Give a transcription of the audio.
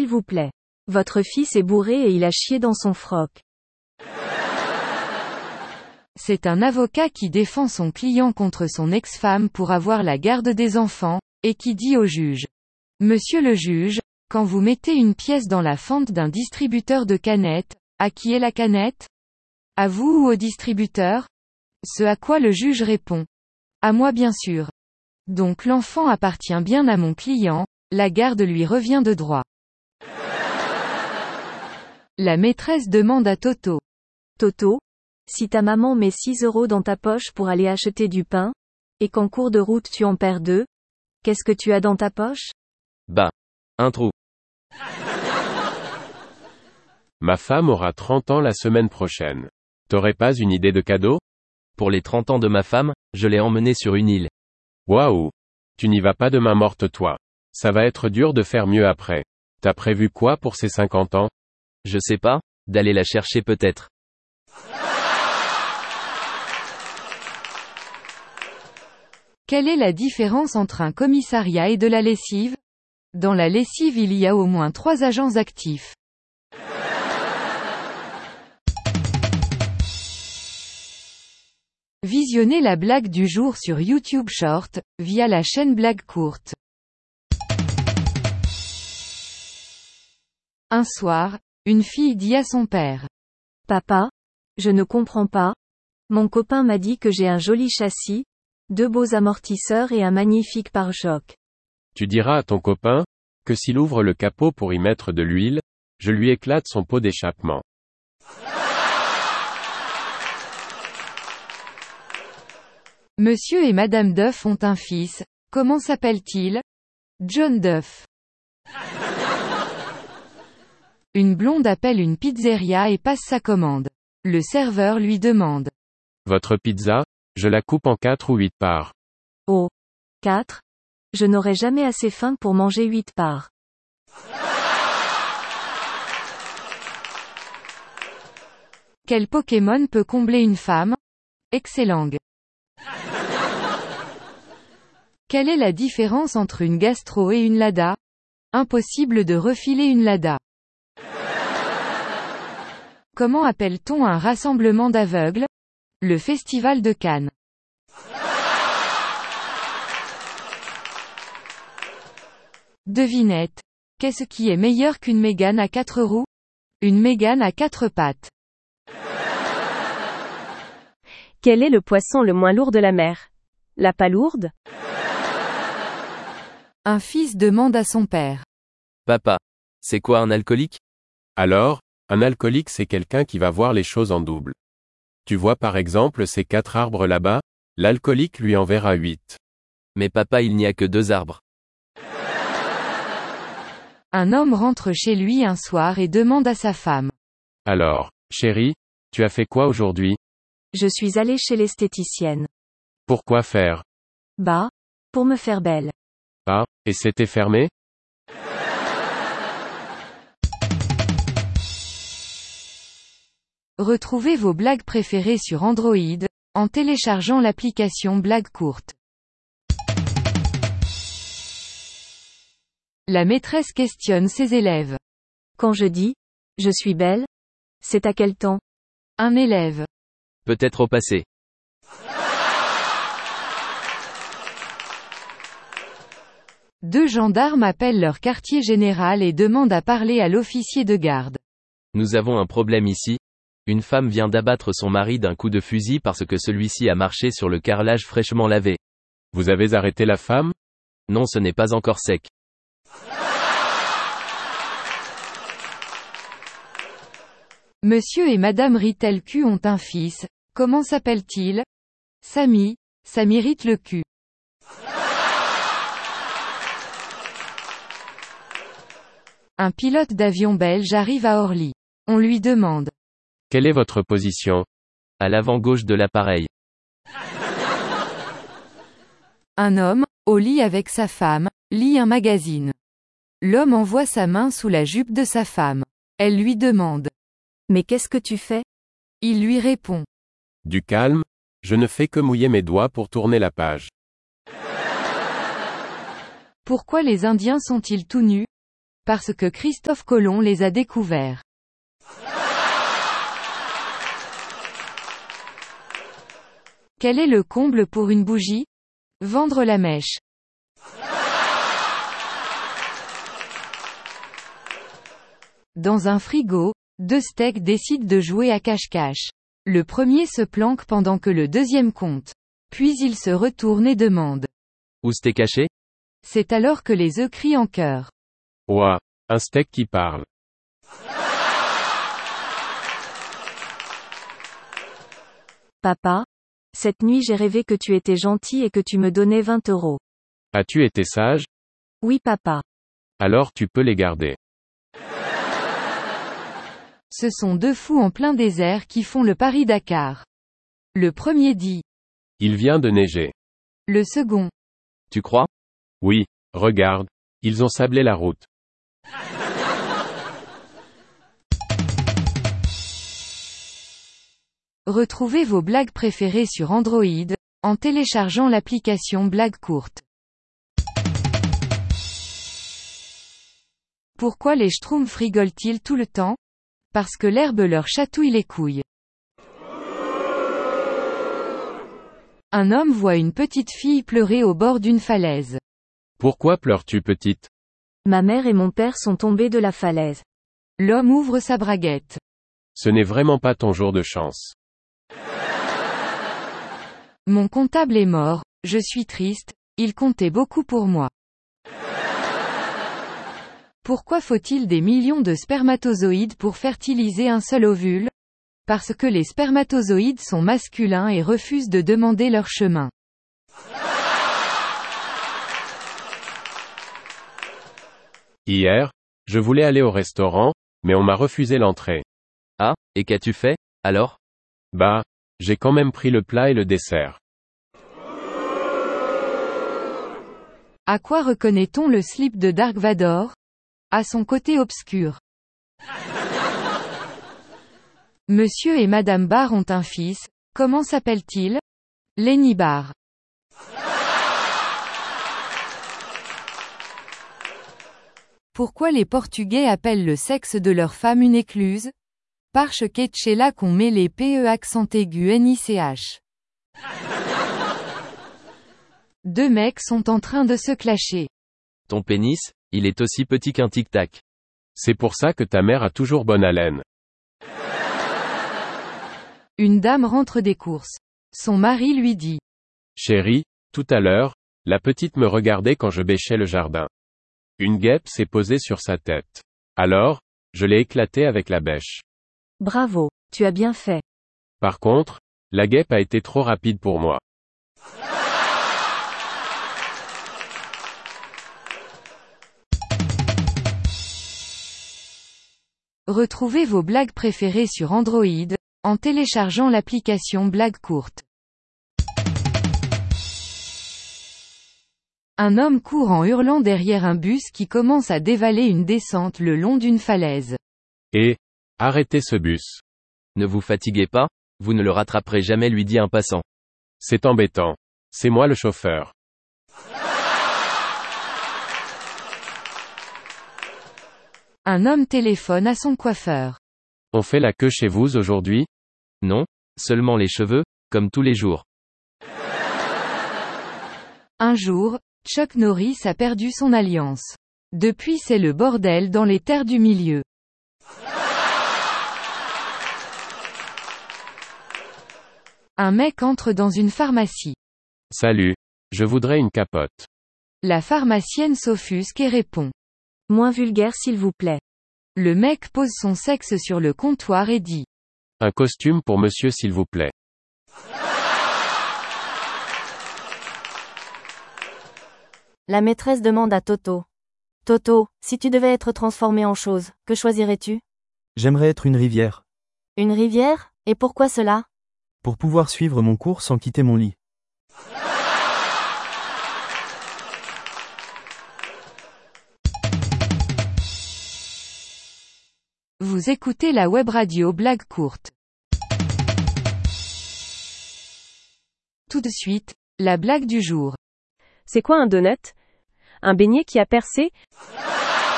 vous plaît. Votre fils est bourré et il a chié dans son froc. C'est un avocat qui défend son client contre son ex-femme pour avoir la garde des enfants, et qui dit au juge. Monsieur le juge, quand vous mettez une pièce dans la fente d'un distributeur de canettes, à qui est la canette? À vous ou au distributeur? Ce à quoi le juge répond. À moi bien sûr. Donc l'enfant appartient bien à mon client, la garde lui revient de droit. La maîtresse demande à Toto. Toto, si ta maman met 6 € dans ta poche pour aller acheter du pain, et qu'en cours de route tu en perds 2, qu'est-ce que tu as dans ta poche? Bah. Un trou. Ma femme aura 30 ans la semaine prochaine. T'aurais pas une idée de cadeau? Pour les 30 ans de ma femme, je l'ai emmenée sur une île. Waouh! Tu n'y vas pas de main morte toi. Ça va être dur de faire mieux après. T'as prévu quoi pour ses 50 ans? Je sais pas, d'aller la chercher peut-être. Quelle est la différence entre un commissariat et de la lessive? Dans la lessive il y a au moins 3 agents actifs. Visionnez la blague du jour sur YouTube Short, via la chaîne Blague Courte. Un soir, une fille dit à son père. Papa, je ne comprends pas. Mon copain m'a dit que j'ai un joli châssis, 2 beaux amortisseurs et un magnifique pare-choc. Tu diras à ton copain, que s'il ouvre le capot pour y mettre de l'huile, je lui éclate son pot d'échappement. Monsieur et Madame Duff ont un fils, comment s'appelle-t-il? John Duff. Une blonde appelle une pizzeria et passe sa commande. Le serveur lui demande. Votre pizza, je la coupe en 4 ou 8 parts. Oh. 4? Je n'aurai jamais assez faim pour manger 8 parts. Quel Pokémon peut combler une femme? Excellent. Quelle est la différence entre une gastro et une Lada? Impossible de refiler une Lada. Comment appelle-t-on un rassemblement d'aveugles? Le Festival de Cannes. Devinette. Qu'est-ce qui est meilleur qu'une Mégane à 4 roues? Une Mégane à 4 pattes. Quel est le poisson le moins lourd de la mer? La palourde? Un fils demande à son père. Papa. C'est quoi un alcoolique? Alors, un alcoolique c'est quelqu'un qui va voir les choses en double. Tu vois par exemple ces 4 arbres là-bas, l'alcoolique lui en verra 8. Mais papa il n'y a que 2 arbres. Un homme rentre chez lui un soir et demande à sa femme. Alors, chérie, tu as fait quoi aujourd'hui? Je suis allé chez l'esthéticienne. Pourquoi faire? Bah, pour me faire belle. Ah, et c'était fermé? Retrouvez vos blagues préférées sur Android, en téléchargeant l'application Blague Courte. La maîtresse questionne ses élèves. Quand je dis « je suis belle », c'est à quel temps? Un élève. Peut-être au passé. Deux gendarmes appellent leur quartier général et demandent à parler à l'officier de garde. Nous avons un problème ici. Une femme vient d'abattre son mari d'un coup de fusil parce que celui-ci a marché sur le carrelage fraîchement lavé. Vous avez arrêté la femme? Non, ce n'est pas encore sec. Monsieur et Madame Ritelcu ont un fils, comment s'appelle-t-il? Samy, ça m'irrite le cul. Un pilote d'avion belge arrive à Orly. On lui demande. Quelle est votre position? À l'avant gauche de l'appareil. Un homme, au lit avec sa femme, lit un magazine. L'homme envoie sa main sous la jupe de sa femme. Elle lui demande. Mais qu'est-ce que tu fais? Il lui répond. Du calme, je ne fais que mouiller mes doigts pour tourner la page. Pourquoi les Indiens sont-ils tout nus? Parce que Christophe Colomb les a découverts. Quel est le comble pour une bougie? Vendre la mèche. Dans un frigo, deux steaks décident de jouer à cache-cache. Le premier se planque pendant que le deuxième compte. Puis il se retourne et demande. Où c'était caché? C'est alors que les œufs crient en chœur. Ouah, un steak qui parle. Papa, cette nuit j'ai rêvé que tu étais gentil et que tu me donnais 20 €. As-tu été sage? Oui papa. Alors tu peux les garder. Ce sont deux fous en plein désert qui font le Paris-Dakar. Le premier dit. Il vient de neiger. Le second. Tu crois? Oui, regarde, ils ont sablé la route. Retrouvez vos blagues préférées sur Android, en téléchargeant l'application Blagues courtes. Pourquoi les schtroumpfs rigolent-ils tout le temps? Parce que l'herbe leur chatouille les couilles. Un homme voit une petite fille pleurer au bord d'une falaise. Pourquoi pleures-tu, petite? Ma mère et mon père sont tombés de la falaise. L'homme ouvre sa braguette. Ce n'est vraiment pas ton jour de chance. Mon comptable est mort, je suis triste, il comptait beaucoup pour moi. Pourquoi faut-il des millions de spermatozoïdes pour fertiliser un seul ovule? Parce que les spermatozoïdes sont masculins et refusent de demander leur chemin. Hier, je voulais aller au restaurant, mais on m'a refusé l'entrée. Ah, et qu'as-tu fait, alors? Bah, j'ai quand même pris le plat et le dessert. À quoi reconnaît-on le slip de Dark Vador? À son côté obscur. Monsieur et Madame Barr ont un fils, comment s'appelle-t-il? Lenny Barr. Pourquoi les Portugais appellent le sexe de leur femme une écluse? Parce que c'est là qu'on met les PE accent aigu NICH. Deux mecs sont en train de se clasher. Ton pénis, il est aussi petit qu'un tic-tac. C'est pour ça que ta mère a toujours bonne haleine. Une dame rentre des courses. Son mari lui dit. Chérie, tout à l'heure, la petite me regardait quand je bêchais le jardin. Une guêpe s'est posée sur sa tête. Alors, je l'ai éclatée avec la bêche. Bravo, tu as bien fait. Par contre, la guêpe a été trop rapide pour moi. Retrouvez vos blagues préférées sur Android, en téléchargeant l'application Blagues courtes. Un homme court en hurlant derrière un bus qui commence à dévaler une descente le long d'une falaise. Et, arrêtez ce bus. Ne vous fatiguez pas, vous ne le rattraperez jamais, lui dit un passant. C'est embêtant. C'est moi le chauffeur. Un homme téléphone à son coiffeur. On fait la queue chez vous aujourd'hui? Non, seulement les cheveux, comme tous les jours. Un jour, Chuck Norris a perdu son alliance. Depuis c'est le bordel dans les terres du milieu. Un mec entre dans une pharmacie. Salut, je voudrais une capote. La pharmacienne s'offusque et répond. Moins vulgaire s'il vous plaît. Le mec pose son sexe sur le comptoir et dit. Un costume pour monsieur s'il vous plaît. La maîtresse demande à Toto. Toto, si tu devais être transformé en chose, que choisirais-tu? J'aimerais être une rivière. Une rivière? Et pourquoi cela? Pour pouvoir suivre mon cours sans quitter mon lit. Vous écoutez la web radio Blagues courtes. Tout de suite, la blague du jour. C'est quoi un donut? Un beignet qui a percé?